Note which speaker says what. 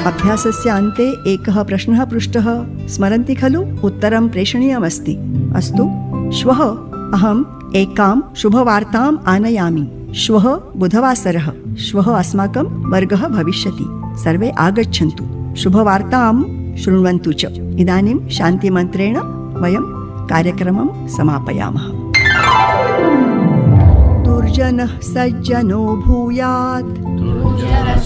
Speaker 1: अभ्यासस्य अन्ते एकः प्रश्नः पृष्टः स्मरन्ति खलु? उत्तरं प्रेषणीयमस्ति। अस्तु, श्वः अहम् एकां शुभवार्ताम् आनयामि। श्वः बुधवासरः, श्वः अस्माकं वर्गः भविष्यति। सर्वे आगच्छन्तु, शुभवार्तां शृण्वन्तु च। इदानीं शान्तिमन्त्रेण वयं कार्यक्रमं समापयामः। दुर्जनः सज्जनो भूयात्,